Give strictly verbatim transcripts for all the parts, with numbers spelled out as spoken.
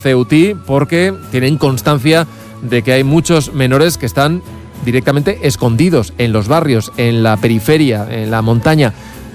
Ceutí porque tienen constancia de que hay muchos menores que están directamente escondidos en los barrios, en la periferia, en la montaña.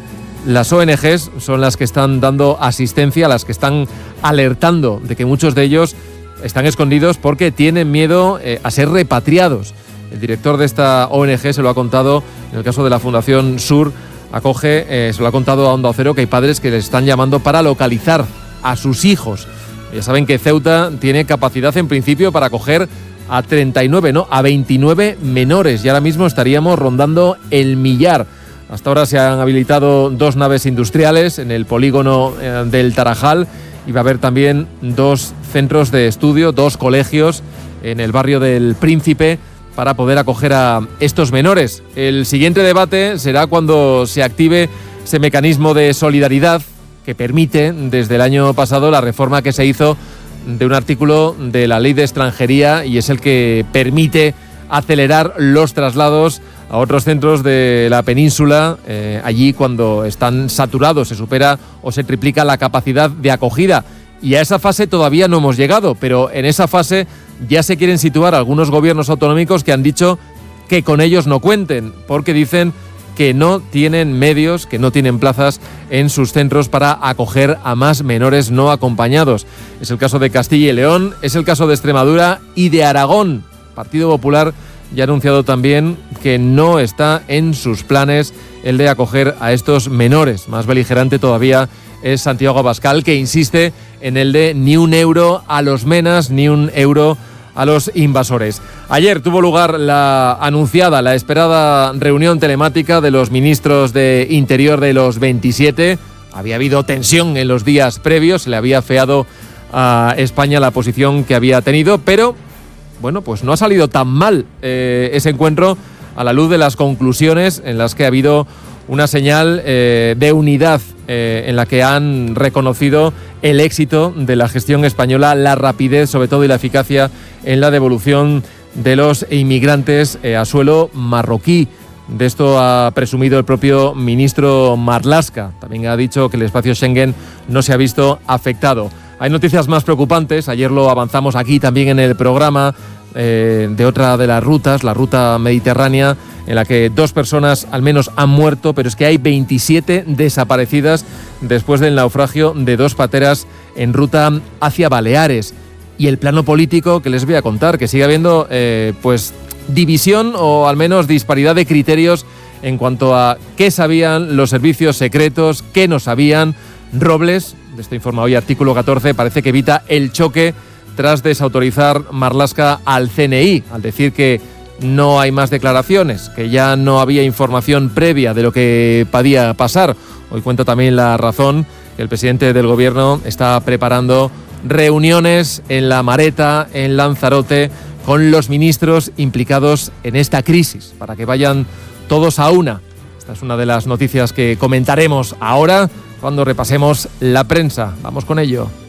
Las O N Ges son las que están dando asistencia, las que están alertando de que muchos de ellos están escondidos porque tienen miedo eh, a ser repatriados. El director de esta O N Ge se lo ha contado, en el caso de la Fundación Sur, acoge, eh, se lo ha contado a Onda Cero, que hay padres que les están llamando para localizar a sus hijos. Ya saben que Ceuta tiene capacidad en principio para acoger a treinta y nueve, no, a veintinueve menores, y ahora mismo estaríamos rondando el millar. Hasta ahora se han habilitado dos naves industriales en el polígono eh, del Tarajal, y va a haber también dos centros de estudio, dos colegios en el barrio del Príncipe para poder acoger a estos menores. El siguiente debate será cuando se active ese mecanismo de solidaridad que permite desde el año pasado la reforma que se hizo de un artículo de la Ley de Extranjería, y es el que permite acelerar los traslados a otros centros de la península, eh, allí cuando están saturados, se supera o se triplica la capacidad de acogida. Y a esa fase todavía no hemos llegado, pero en esa fase ya se quieren situar algunos gobiernos autonómicos que han dicho que con ellos no cuenten, porque dicen que no tienen medios, que no tienen plazas en sus centros para acoger a más menores no acompañados. Es el caso de Castilla y León, es el caso de Extremadura y de Aragón. Partido Popular ya ha anunciado también que no está en sus planes el de acoger a estos menores. Más beligerante todavía es Santiago Abascal, que insiste en el de ni un euro a los menas, ni un euro a los invasores. Ayer tuvo lugar la anunciada, la esperada reunión telemática de los ministros de Interior de los veintisiete. Había habido tensión en los días previos, se le había afeado a España la posición que había tenido, pero bueno, pues no ha salido tan mal eh, ese encuentro a la luz de las conclusiones en las que ha habido una señal eh, de unidad eh, en la que han reconocido el éxito de la gestión española, la rapidez sobre todo y la eficacia en la devolución de los inmigrantes eh, a suelo marroquí. De esto ha presumido el propio ministro Marlaska. También ha dicho que el espacio Schengen no se ha visto afectado. Hay noticias más preocupantes, ayer lo avanzamos aquí también en el programa, eh, de otra de las rutas, la ruta mediterránea, en la que dos personas al menos han muerto, pero es que hay veintisiete desaparecidas después del naufragio de dos pateras en ruta hacia Baleares. Y el plano político que les voy a contar, que sigue habiendo eh, pues división o al menos disparidad de criterios en cuanto a qué sabían los servicios secretos, qué no sabían. Robles, de esto informa hoy Artículo catorce, parece que evita el choque tras desautorizar Marlaska al C N I, al decir que no hay más declaraciones, que ya no había información previa de lo que podía pasar. Hoy cuenta también La Razón que el presidente del gobierno está preparando reuniones en La Mareta, en Lanzarote, con los ministros implicados en esta crisis, para que vayan todos a una. Esta es una de las noticias que comentaremos ahora cuando repasemos la prensa. Vamos con ello.